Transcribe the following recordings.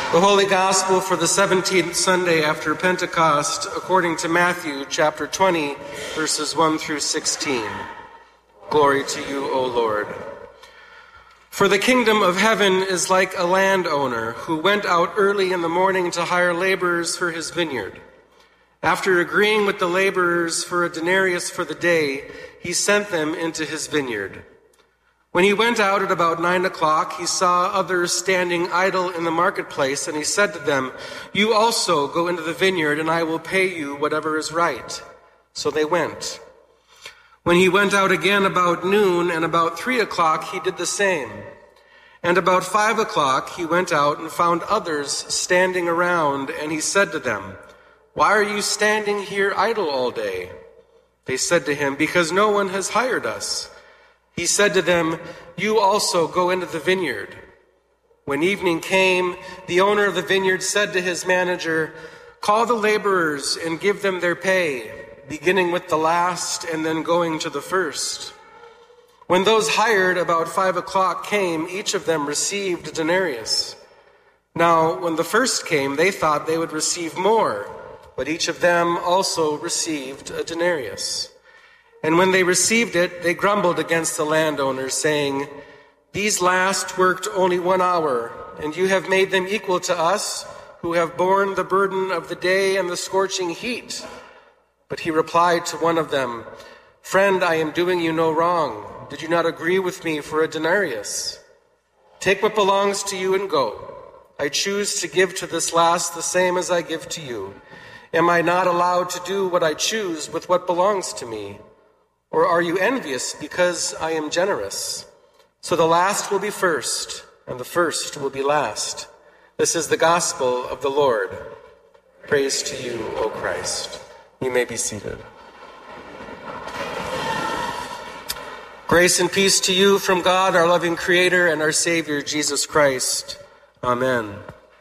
The Holy Gospel for the 17th Sunday after Pentecost, according to Matthew chapter 20, verses 1 through 16. Glory to you, O Lord. For the kingdom of heaven is like a landowner who went out early in the morning to hire laborers for his vineyard. After agreeing with the laborers for a denarius for the day, he sent them into his vineyard. When he went out at about 9 o'clock, he saw others standing idle in the marketplace, and he said to them, "You also go into the vineyard, and I will pay you whatever is right." So they went. When he went out again about noon, and about 3 o'clock, he did the same. And about 5 o'clock, he went out and found others standing around, and he said to them, "Why are you standing here idle all day?" They said to him, "Because no one has hired us." He said to them, "You also go into the vineyard." When evening came, the owner of the vineyard said to his manager, "Call the laborers and give them their pay, beginning with the last and then going to the first." When those hired about 5 o'clock came, each of them received a denarius. Now, when the first came, they thought they would receive more, but each of them also received a denarius. And when they received it, they grumbled against the landowner, saying, "These last worked only 1 hour, and you have made them equal to us, who have borne the burden of the day and the scorching heat." But he replied to one of them, "Friend, I am doing you no wrong. Did you not agree with me for a denarius? Take what belongs to you and go. I choose to give to this last the same as I give to you. Am I not allowed to do what I choose with what belongs to me? Or are you envious because I am generous? So the last will be first, and the first will be last." This is the gospel of the Lord. Praise to you, O Christ. You may be seated. Grace and peace to you from God, our loving Creator, and our Savior, Jesus Christ. Amen.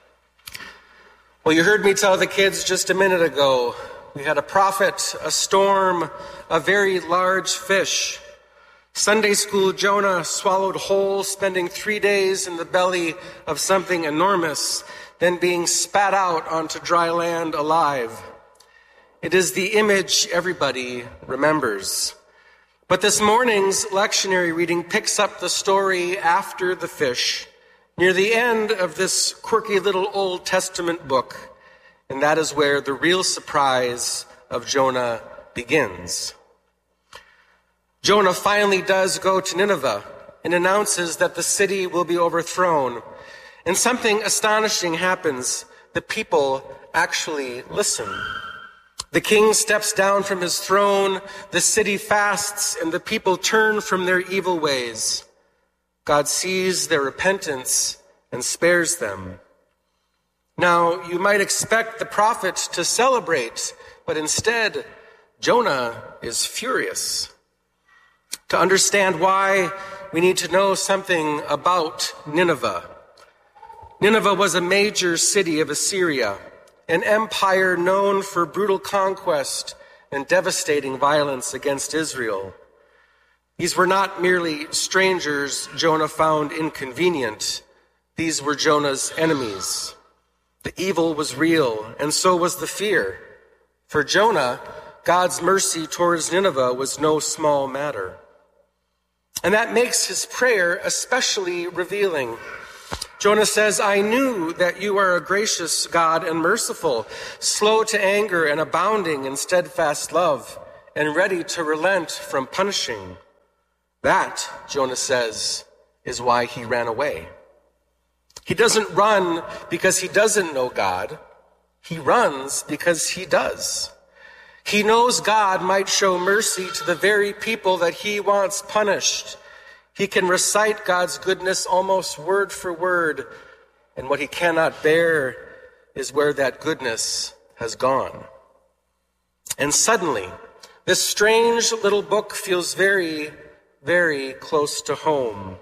Well, you heard me tell the kids just a minute ago, we had a prophet, a storm, a very large fish. Sunday school Jonah swallowed whole, spending 3 days in the belly of something enormous, then being spat out onto dry land alive. It is the image everybody remembers. But this morning's lectionary reading picks up the story after the fish, near the end of this quirky little Old Testament book, and that is where the real surprise of Jonah begins. Jonah finally does go to Nineveh and announces that the city will be overthrown. And something astonishing happens. The people actually listen. The king steps down from his throne, the city fasts, and the people turn from their evil ways. God sees their repentance and spares them. Now, you might expect the prophet to celebrate, but instead, Jonah is furious. To understand why, we need to know something about Nineveh. Nineveh was a major city of Assyria, an empire known for brutal conquest and devastating violence against Israel. These were not merely strangers Jonah found inconvenient. These were Jonah's enemies. The evil was real, and so was the fear. For Jonah, God's mercy towards Nineveh was no small matter. And that makes his prayer especially revealing. Jonah says, "I knew that you are a gracious God and merciful, slow to anger and abounding in steadfast love, and ready to relent from punishing." That, Jonah says, is why he ran away. He doesn't run because he doesn't know God. He runs because he does. He knows God might show mercy to the very people that he wants punished. He can recite God's goodness almost word for word, and what he cannot bear is where that goodness has gone. And suddenly, this strange little book feels very, very close to home.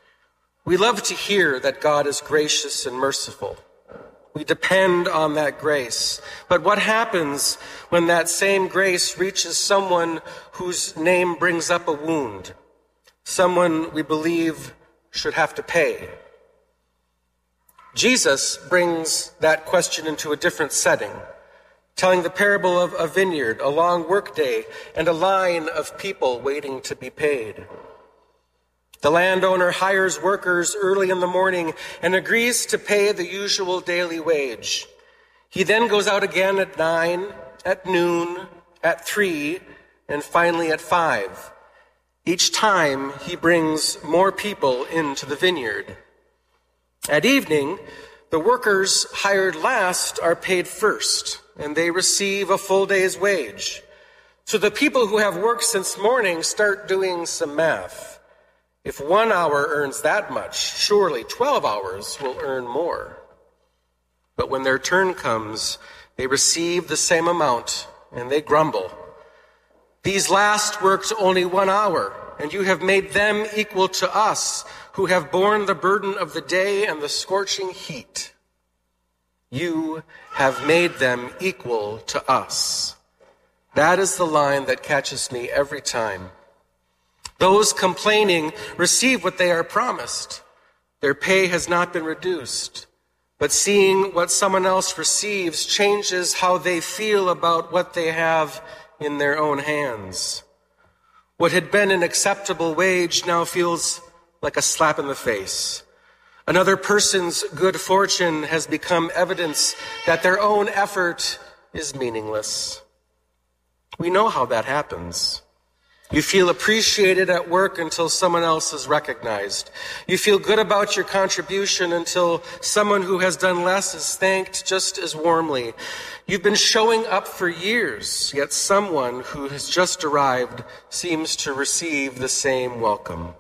We love to hear that God is gracious and merciful. We depend on that grace. But what happens when that same grace reaches someone whose name brings up a wound? Someone we believe should have to pay. Jesus brings that question into a different setting, telling the parable of a vineyard, a long workday, and a line of people waiting to be paid. The landowner hires workers early in the morning and agrees to pay the usual daily wage. He then goes out again at 9, at noon, at 3, and finally at 5. Each time he brings more people into the vineyard. At evening, the workers hired last are paid first, and they receive a full day's wage. So the people who have worked since morning start doing some math. If 1 hour earns that much, surely 12 hours will earn more. But when their turn comes, they receive the same amount, and they grumble. These last worked only 1 hour, and you have made them equal to us, who have borne the burden of the day and the scorching heat. You have made them equal to us. That is the line that catches me every time. Those complaining receive what they are promised. Their pay has not been reduced. But seeing what someone else receives changes how they feel about what they have in their own hands. What had been an acceptable wage now feels like a slap in the face. Another person's good fortune has become evidence that their own effort is meaningless. We know how that happens. You feel appreciated at work until someone else is recognized. You feel good about your contribution until someone who has done less is thanked just as warmly. You've been showing up for years, yet someone who has just arrived seems to receive the same welcome.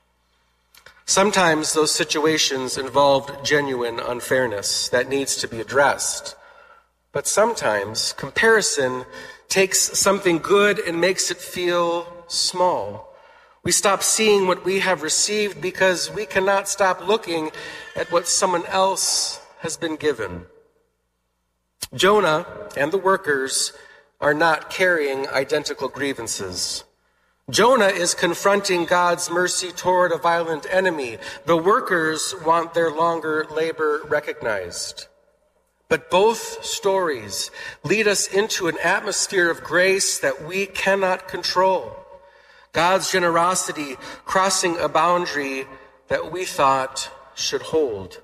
Sometimes those situations involved genuine unfairness that needs to be addressed. But sometimes comparison takes something good and makes it feel small. We stop seeing what we have received because we cannot stop looking at what someone else has been given. Jonah and the workers are not carrying identical grievances. Jonah is confronting God's mercy toward a violent enemy. The workers want their longer labor recognized. But both stories lead us into an atmosphere of grace that we cannot control. God's generosity crossing a boundary that we thought should hold.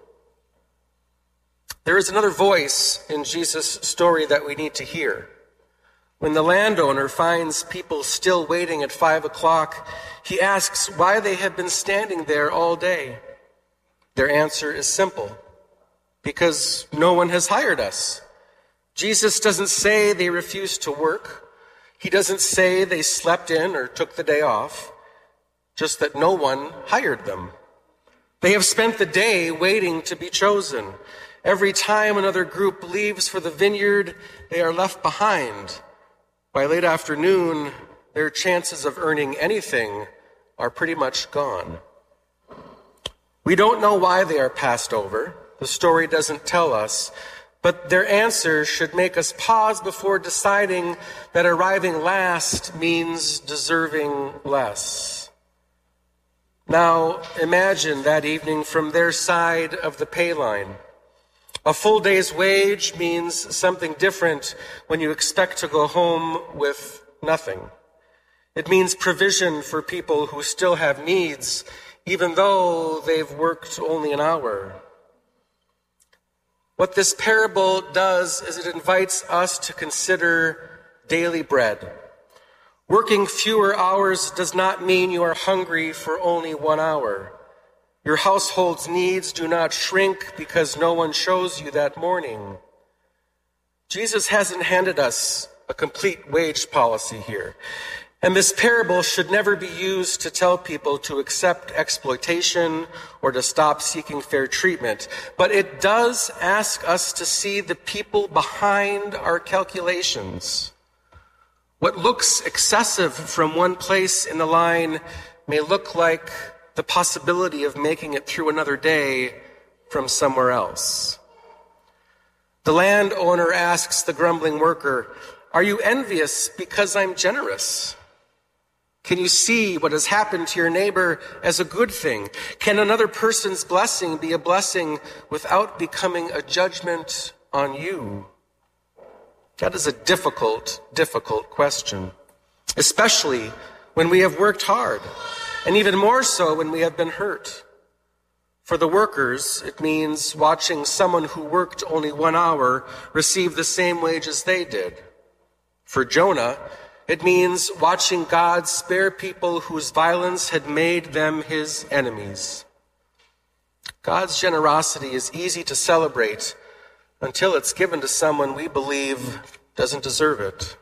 There is another voice in Jesus' story that we need to hear. When the landowner finds people still waiting at 5 o'clock, he asks why they have been standing there all day. Their answer is simple: because no one has hired us. Jesus doesn't say they refused to work. He doesn't say they slept in or took the day off, just that no one hired them. They have spent the day waiting to be chosen. Every time another group leaves for the vineyard, they are left behind. By late afternoon, their chances of earning anything are pretty much gone. We don't know why they are passed over. The story doesn't tell us, but their answer should make us pause before deciding that arriving last means deserving less. Now, imagine that evening from their side of the pay line. A full day's wage means something different when you expect to go home with nothing. It means provision for people who still have needs, even though they've worked only an hour. What this parable does is it invites us to consider daily bread. Working fewer hours does not mean you are hungry for only 1 hour. Your household's needs do not shrink because no one shows you that morning. Jesus hasn't handed us a complete wage policy here. And this parable should never be used to tell people to accept exploitation or to stop seeking fair treatment. But it does ask us to see the people behind our calculations. What looks excessive from one place in the line may look like the possibility of making it through another day from somewhere else. The landowner asks the grumbling worker, "Are you envious because I'm generous?" Can you see what has happened to your neighbor as a good thing? Can another person's blessing be a blessing without becoming a judgment on you? That is a difficult question, especially when we have worked hard, and even more so when we have been hurt. For the workers, it means watching someone who worked only 1 hour receive the same wage as they did. For Jonah, it means watching God spare people whose violence had made them his enemies. God's generosity is easy to celebrate until it's given to someone we believe doesn't deserve it.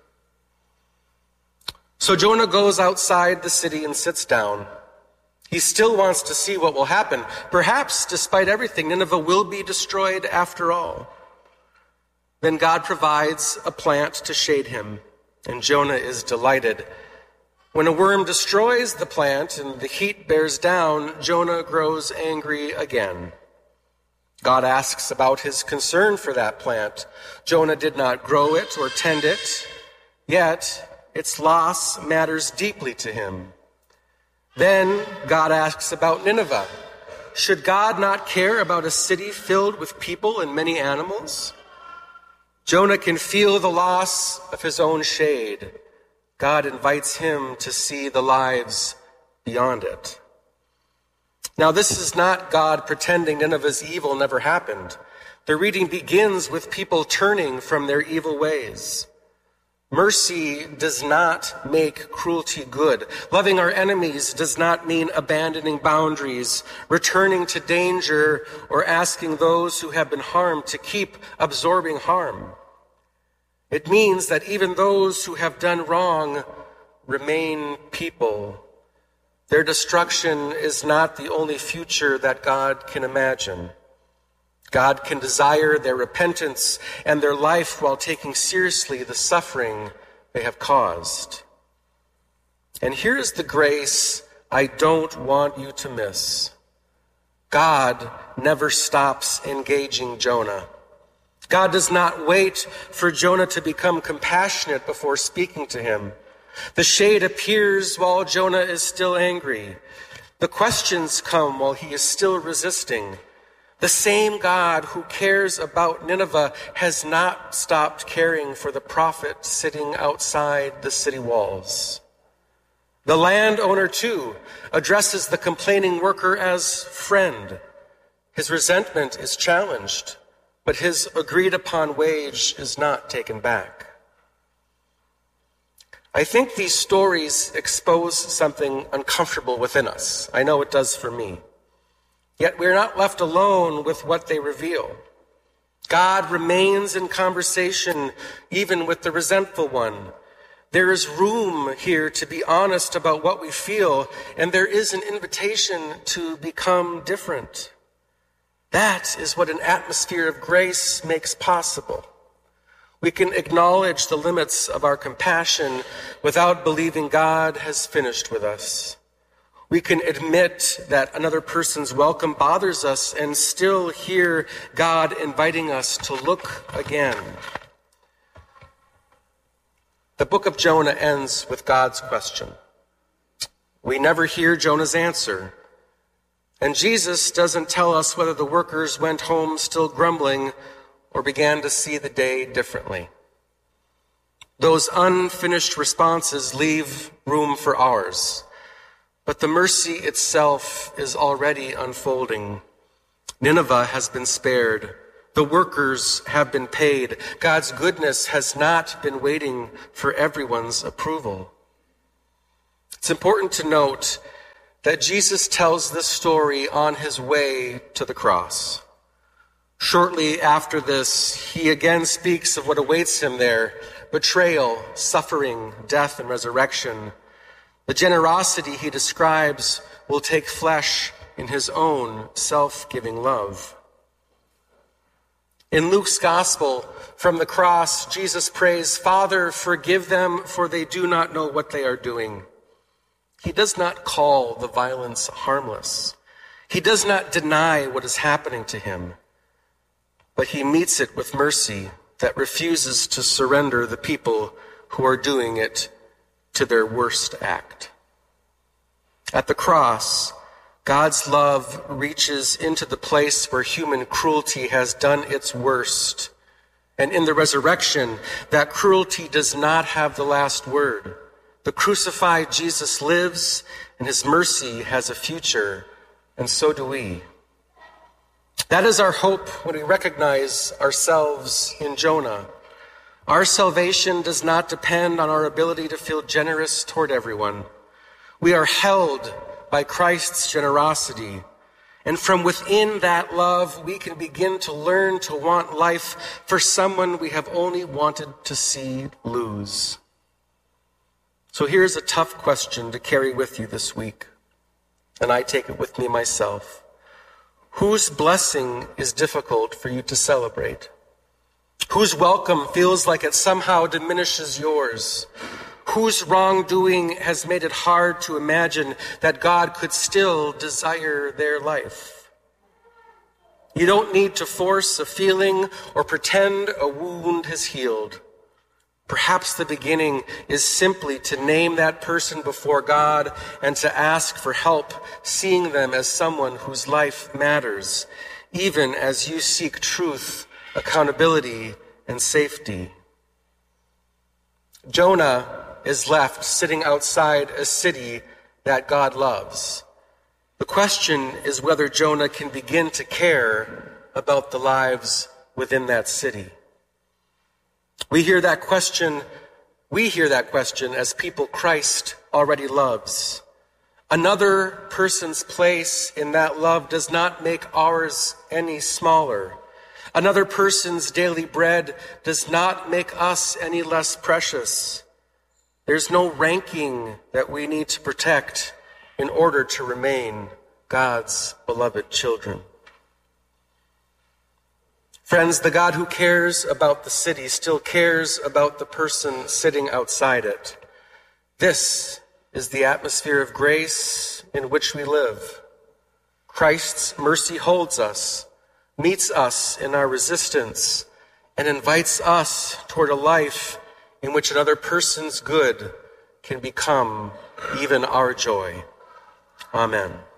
So Jonah goes outside the city and sits down. He still wants to see what will happen. Perhaps, despite everything, Nineveh will be destroyed after all. Then God provides a plant to shade him, and Jonah is delighted. When a worm destroys the plant and the heat bears down, Jonah grows angry again. God asks about his concern for that plant. Jonah did not grow it or tend it, yet its loss matters deeply to him. Then God asks about Nineveh. Should God not care about a city filled with people and many animals? Jonah can feel the loss of his own shade. God invites him to see the lives beyond it. Now, this is not God pretending Nineveh's evil never happened. The reading begins with people turning from their evil ways. Mercy does not make cruelty good. Loving our enemies does not mean abandoning boundaries, returning to danger, or asking those who have been harmed to keep absorbing harm. It means that even those who have done wrong remain people. Their destruction is not the only future that God can imagine. God can desire their repentance and their life while taking seriously the suffering they have caused. And here is the grace I don't want you to miss. God never stops engaging Jonah. God does not wait for Jonah to become compassionate before speaking to him. The shade appears while Jonah is still angry. The questions come while he is still resisting. The same God who cares about Nineveh has not stopped caring for the prophet sitting outside the city walls. The landowner, too, addresses the complaining worker as friend. His resentment is challenged, but his agreed-upon wage is not taken back. I think these stories expose something uncomfortable within us. I know it does for me. Yet we're not left alone with what they reveal. God remains in conversation even with the resentful one. There is room here to be honest about what we feel, and there is an invitation to become different. That is what an atmosphere of grace makes possible. We can acknowledge the limits of our compassion without believing God has finished with us. We can admit that another person's welcome bothers us and still hear God inviting us to look again. The book of Jonah ends with God's question. We never hear Jonah's answer. And Jesus doesn't tell us whether the workers went home still grumbling or began to see the day differently. Those unfinished responses leave room for ours. But the mercy itself is already unfolding. Nineveh has been spared. The workers have been paid. God's goodness has not been waiting for everyone's approval. It's important to note that Jesus tells this story on his way to the cross. Shortly after this, he again speaks of what awaits him there: betrayal, suffering, death, and resurrection. The generosity he describes will take flesh in his own self-giving love. In Luke's gospel, from the cross, Jesus prays, "Father, forgive them, for they do not know what they are doing." He does not call the violence harmless. He does not deny what is happening to him, but he meets it with mercy that refuses to surrender the people who are doing it to their worst act. At the cross, God's love reaches into the place where human cruelty has done its worst. And in the resurrection, that cruelty does not have the last word. The crucified Jesus lives, and his mercy has a future, and so do we. That is our hope when we recognize ourselves in Jonah. Our salvation does not depend on our ability to feel generous toward everyone. We are held by Christ's generosity. And from within that love, we can begin to learn to want life for someone we have only wanted to see lose. So here's a tough question to carry with you this week, and I take it with me myself. Whose blessing is difficult for you to celebrate? Whose welcome feels like it somehow diminishes yours? Whose wrongdoing has made it hard to imagine that God could still desire their life? You don't need to force a feeling or pretend a wound has healed. Perhaps the beginning is simply to name that person before God and to ask for help, seeing them as someone whose life matters, even as you seek truth, accountability, and safety. Jonah is left sitting outside a city that God loves. The question is whether Jonah can begin to care about the lives within that city. We hear that question as people Christ already loves. Another person's place in that love does not make ours any smaller. Another person's daily bread does not make us any less precious. There's no ranking that we need to protect in order to remain God's beloved children. Friends, the God who cares about the city still cares about the person sitting outside it. This is the atmosphere of grace in which we live. Christ's mercy holds us, meets us in our resistance, and invites us toward a life in which another person's good can become even our joy. Amen.